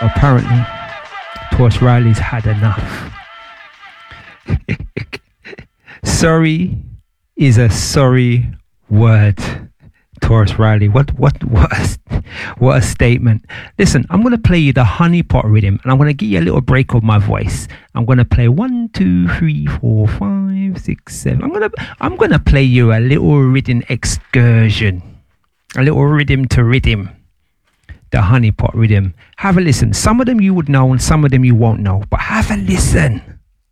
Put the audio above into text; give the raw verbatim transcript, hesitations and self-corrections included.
Apparently, Taurus Riley's had enough. Sorry is a sorry word. Taurus Riley, what what what a, what a statement. Listen, I'm gonna play you the honeypot rhythm, and I'm gonna give you a little break of my voice. I'm gonna play one, two, three, four, five, six, seven. I'm gonna I'm gonna play you a little rhythm excursion, a little rhythm to rhythm, the honeypot rhythm. Have a listen. Some of them you would know, and some of them you won't know. But have a listen.